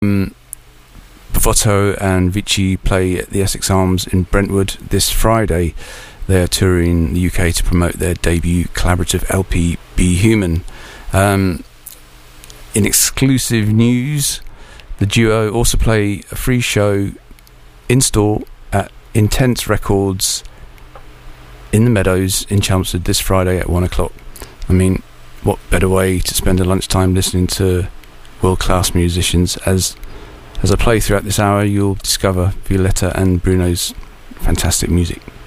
Bavotto and Vici play at the Essex Arms in Brentwood this Friday. They are touring the UK to promote their debut collaborative LP, Be Human. In exclusive news, the duo also play a free show in-store at Intense Records in the Meadows in Chelmsford this Friday at 1 o'clock. I mean, what better way to spend a lunchtime listening to world-class musicians? As I play throughout this hour, you'll discover Violetta and Bruno's fantastic music.